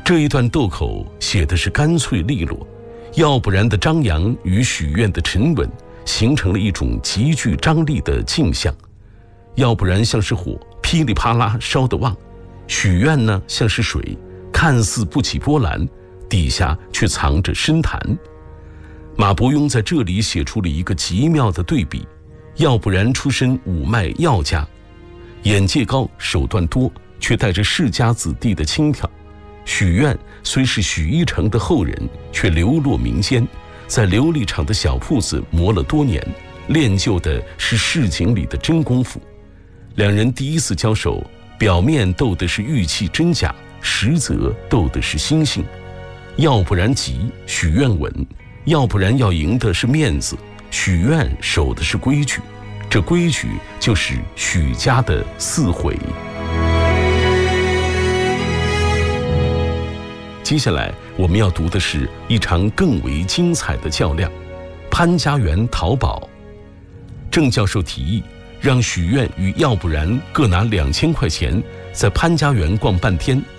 这一段斗口写的是干脆利落，要不然的张扬与许愿的沉稳形成了一种极具张力的镜像。要不然像是火，噼里啪啦烧得旺，许愿呢像是水，看似不起波澜，底下却藏着深潭。马伯庸在这里写出了一个极妙的对比，要不然出身五脉药家，眼界高手段多，却带着世家子弟的轻佻。许愿虽是许一成的后人，却流落民间，在琉璃厂的小铺子磨了多年，练就的是市井里的真功夫。两人第一次交手，表面斗的是玉器真假，实则斗的是心性。要不然急，许愿稳；要不然要赢的是面子，许愿守的是规矩。这规矩就是许家的4悔。接下来我们要读的是一场更为精彩的较量——潘家园淘宝。郑教授提议让许愿与要不然各拿2000块钱，在潘家园逛半天，